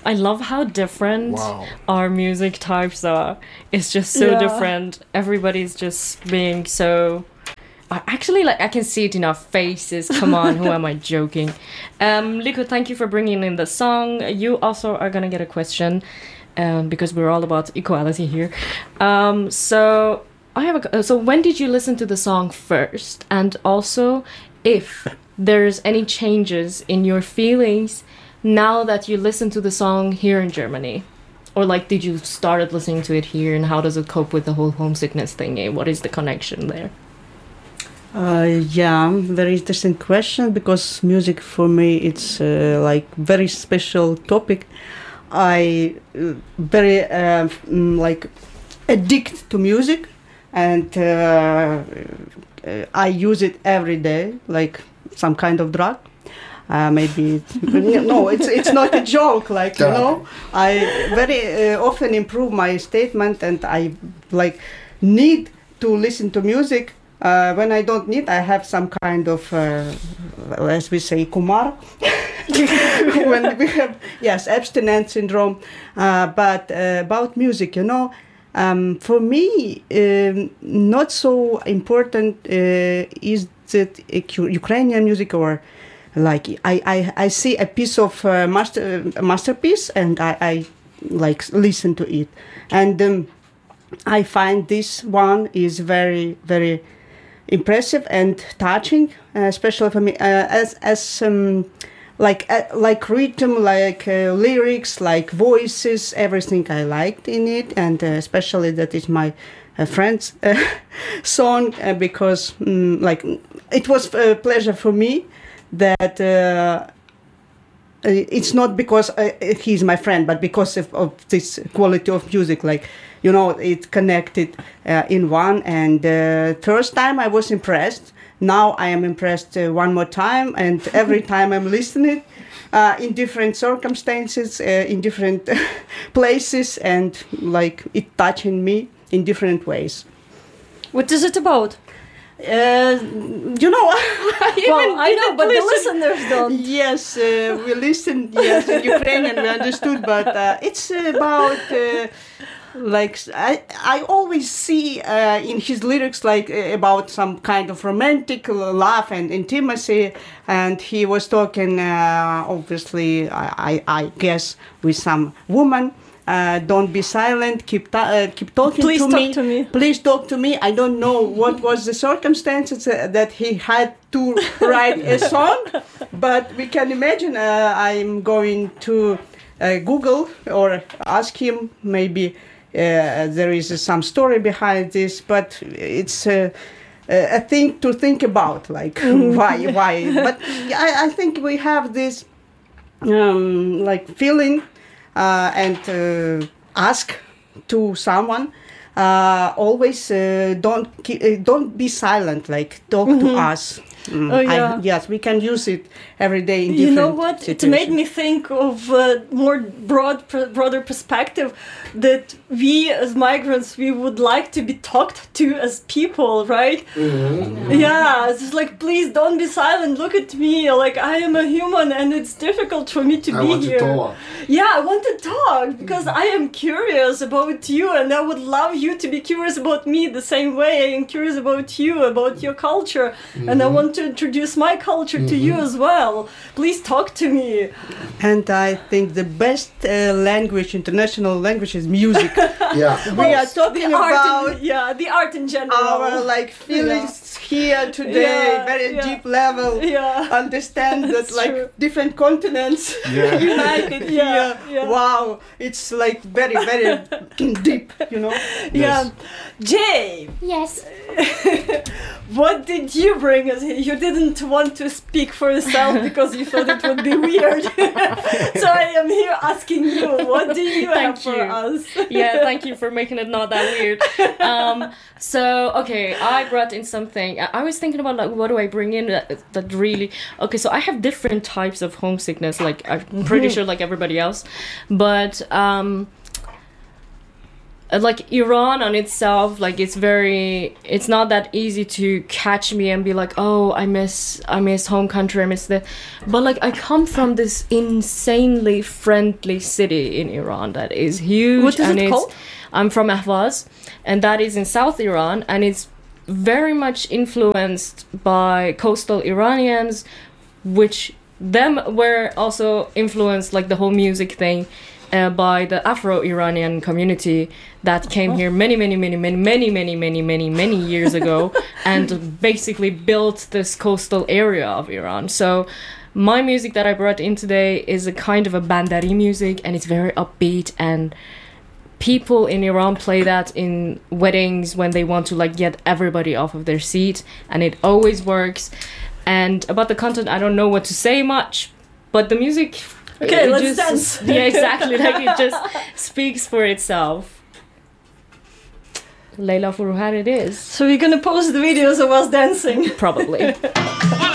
I love how different our music types are. It's just so different. Everybody's just being so... Actually, like, I can see it in our faces. Come on, who am I joking? Liko, thank you for bringing in the song. You also are gonna get a question, because we're all about equality here. So when did you listen to the song first? And also, if there's any changes in your feelings now that you listen to the song here in Germany? Or, like, did you start listening to it here, and how does it cope with the whole homesickness thingy? What is the connection there? Very interesting question, because music for me it's like very special topic. I very like addict to music, and I use it every day like some kind of drug. Maybe no, it's not a joke. Like, you know, I very often improve my statement, and I like need to listen to music. When I don't need, I have some kind of, as we say, kumar. When we have, abstinence syndrome. But about music, you know, for me, not so important is that Ukrainian music, or like I see a piece of masterpiece, and I like listen to it, and I find this one is very, very impressive and touching, especially for me, as like rhythm, like lyrics, like voices, everything I liked in it, and especially that is my friend's song, because like it was a pleasure for me that it's not because he's my friend, but because of this quality of music, like, you know, it connected in one. And first time I was impressed. Now I am impressed one more time, and every time I'm listening in different circumstances, in different places, and like it touching me in different ways. What is it about? You know, I know, but the listeners don't. Yes, we listened. Yes, in Ukrainian we understood, but it's about like I always see in his lyrics like about some kind of romantic love and intimacy, and he was talking obviously I guess with some woman. Don't be silent. Keep talking Please to talk me. to me. Please talk to me. I don't know what was the circumstances that he had to write a song, but we can imagine. I'm going to Google or ask him. Maybe there is some story behind this, but it's a thing to think about. Like why? But I think we have this like feeling. And ask to someone always don't be silent, like talk to us. Yes, we can use it every day in different You know what? situations. It made me think of a more broader perspective, that we as migrants, we would like to be talked to as people, right? Mm-hmm. Yeah, it's just like, please don't be silent. Look at me. Like, I am a human, and it's difficult for me to be here. I want to talk. Yeah, I want to talk because I am curious about you, and I would love you to be curious about me the same way I am curious about you, about your culture, and I want to introduce my culture to you as well. Please talk to me. And I think the best language, international language, is music. Yeah. We are talking about the art in general. our like feelings here today, very deep level. Yeah. Understand that That's like true. different continents united here. Yeah. Wow, it's like very, very deep, you know. Yeah. Jay, Yes. what did you bring us here? You didn't want to speak for yourself because you thought it would be weird. So I am here asking you, what do you have for us? Yeah, thank you for making it not that weird. So, okay, I brought in something. I was thinking about, like, what do I bring in that really... Okay, so I have different types of homesickness, like, I'm pretty sure like everybody else. But like Iran on itself, like it's not that easy to catch me and be like, oh, I miss home country, I miss but like I come from this insanely friendly city in Iran that is huge. What is it called? I'm from Ahvaz, and that is in South Iran, and it's very much influenced by coastal Iranians, which them were also influenced, like the whole music thing, by the Afro-Iranian community that came here many years ago and basically built this coastal area of Iran. So my music that I brought in today is a kind of a Bandari music, and it's very upbeat, and people in Iran play that in weddings when they want to like get everybody off of their seat, and it always works. And about the content, I don't know what to say much, but the music... Okay, let's dance. Yeah, exactly. Like it just speaks for itself. Leila Furuhar it is. So we're gonna post the videos of us dancing. Probably.